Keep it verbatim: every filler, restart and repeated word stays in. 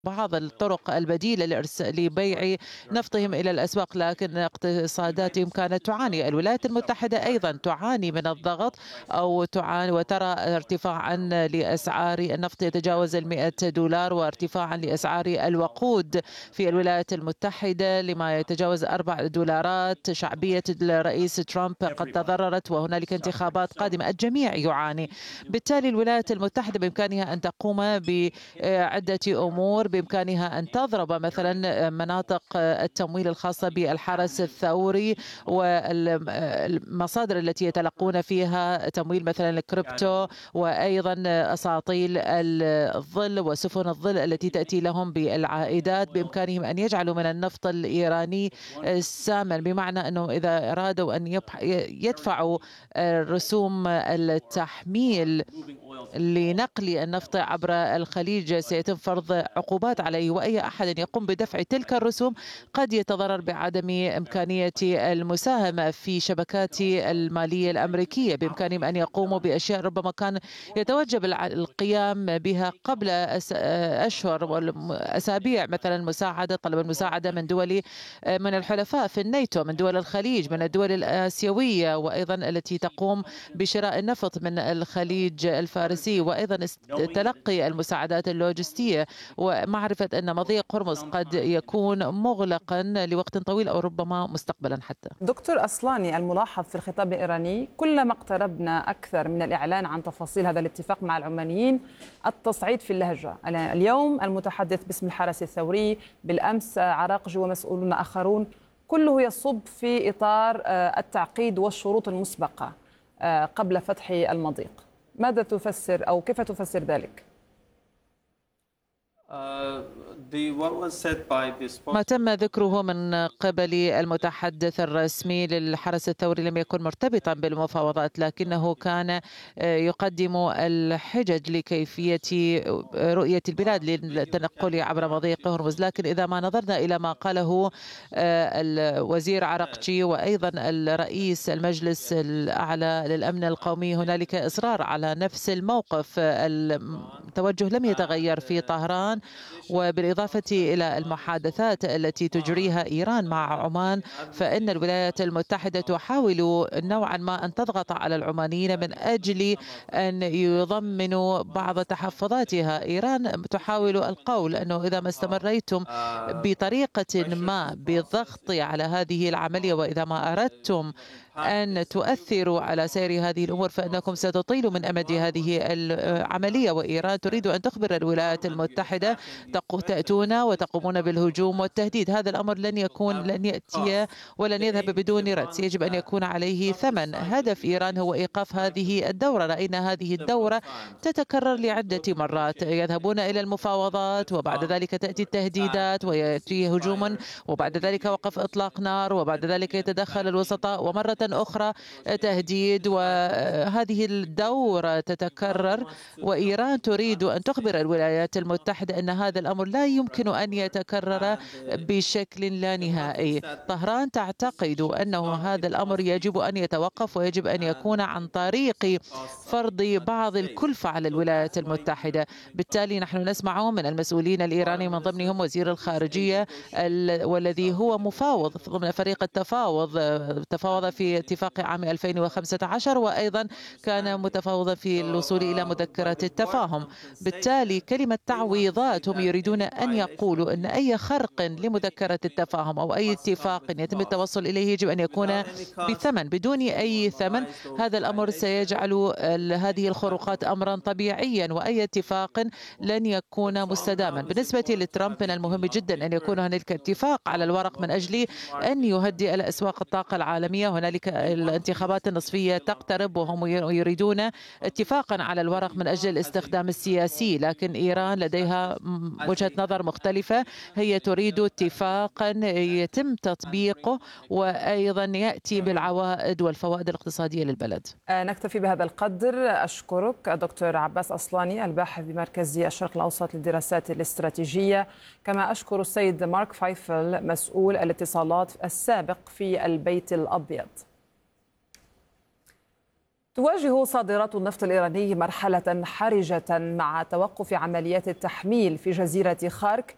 بعض الطرق البديلة لبيع نفطهم إلى الأسواق، لكن اقتصاداتهم كانت تعاني. الولايات المتحدة أيضا تعاني من الضغط أو تعاني وترى ارتفاعا لأسعار النفط يتجاوز المئة دولار، وارتفاعا لأسعار الوقود في الولايات المتحدة لما يتجاوز أربع دولارات. شعبية الرئيس ترامب قد تضررت وهنالك انتخابات قادمة. الجميع يعاني. بالتالي الولايات المتحدة بإمكانها أن تقوم بعدة أمور. بإمكانها أن تضرب مثلا مناطق التمويل الخاصة بالحرس الثوري والمصادر التي يتلقون فيها تمويل مثلا الكريبتو، وأيضا أساطيل الظل وسفن الظل التي تأتي لهم بالعائدات. بإمكانهم أن يجعلوا من النفط الإيراني ساما، بمعنى أنه إذا أرادوا أن يدفعوا رسوم التحميل لنقل النفط عبر الخليج سيتم فرض عقوبات عليه، وأي أحد يقوم بدفع تلك الرسوم قد يتضرر بعدم إمكانية المساهمة في شبكات المالية الأمريكية. بإمكانهم أن يقوموا بأشياء ربما كان يتوجب القيام بها قبل أشهر وأسابيع، مثلا مساعدة طلب المساعدة من دول من الحلفاء في الناتو، من دول الخليج، من الدول الآسيوية، وأيضا التي تقوم بشراء النفط من الخليج الفارسي، وأيضا تلقي المساعدات اللوجستية، ومعرفة أن مضيق هرمز قد يكون مغلقا لوقت طويل أو ربما مستقبلا حتى. دكتور أصلاني، الملاحظ في الخطاب الإيراني كلما اقتربنا أكثر من الإعلان عن تفاصيل هذا الاتفاق مع العمانيين التصعيد في اللهجة. اليوم المتحدث باسم الحرس الثوري، بالأمس عراقجي ومسؤولون آخرون، كله يصب في إطار التعقيد والشروط المسبقة قبل فتح المضيق. ماذا تفسر أو كيف تفسر ذلك؟ ما تم ذكره من قبل المتحدث الرسمي للحرس الثوري لم يكن مرتبطا بالمفاوضات، لكنه كان يقدم الحجج لكيفية رؤية البلاد للتنقل عبر مضيق هرمز. لكن إذا ما نظرنا إلى ما قاله الوزير عراقجي وأيضا الرئيس المجلس الأعلى للأمن القومي، هنالك إصرار على نفس الموقف. التوجه لم يتغير في طهران، وبالإضافة إلى المحادثات التي تجريها إيران مع عمان، فإن الولايات المتحدة تحاول نوعا ما أن تضغط على العمانيين من أجل أن يضمنوا بعض تحفظاتها. إيران تحاول القول أنه إذا ما استمريتم بطريقة ما بالضغط على هذه العملية، وإذا ما أردتم أن تؤثروا على سير هذه الأمور، فإنكم ستطيلوا من أمد هذه العملية. وإيران تريد أن تخبر الولايات المتحدة تأتون وتقومون بالهجوم والتهديد. هذا الأمر لن يكون لن يأتي ولن يذهب بدون رد، يجب أن يكون عليه ثمن. هدف إيران هو إيقاف هذه الدورة. رأينا هذه الدورة تتكرر لعدة مرات، يذهبون إلى المفاوضات وبعد ذلك تأتي التهديدات ويأتي هجوم وبعد ذلك وقف إطلاق نار وبعد ذلك يتدخل الوسطاء ومرة أخرى تهديد، وهذه الدورة تتكرر. وإيران تريد أن تخبر الولايات المتحدة أن هذا الأمر لا يمكن أن يتكرر بشكل لا نهائي. طهران تعتقد أنه هذا الأمر يجب أن يتوقف ويجب أن يكون عن طريق فرض بعض الكلفة على الولايات المتحدة. بالتالي نحن نسمع من المسؤولين الإيرانيين من ضمنهم وزير الخارجية والذي هو مفاوض ضمن فريق التفاوض، تفاوض في اتفاق عام ألفين وخمسة عشر وأيضا كان متفاوضا في الوصول إلى مذكرة التفاهم. بالتالي كلمة تعويضات هم يريدون أن يقولوا أن أي خرق لمذكرة التفاهم أو أي اتفاق يتم التوصل إليه يجب أن يكون بثمن. بدون أي ثمن هذا الأمر سيجعل هذه الخروقات أمرا طبيعيا، وأي اتفاق لن يكون مستداما. بالنسبة لترامب من المهم جدا أن يكون هنالك اتفاق على الورق من أجل أن يهدئ الأسواق الطاقة العالمية. هنالك الانتخابات النصفية تقترب وهم يريدون اتفاقا على الورق من أجل الاستخدام السياسي، لكن إيران لديها وجهة نظر مختلفة. هي تريد اتفاقا يتم تطبيقه وأيضا يأتي بالعوائد والفوائد الاقتصادية للبلد. نكتفي بهذا القدر. أشكرك دكتور عباس أصلاني، الباحث بمركز الشرق الأوسط للدراسات الاستراتيجية، كما أشكر السيد مارك فايفل مسؤول الاتصالات السابق في البيت الأبيض. تواجه صادرات النفط الإيراني مرحلة حرجة مع توقف عمليات التحميل في جزيرة خارك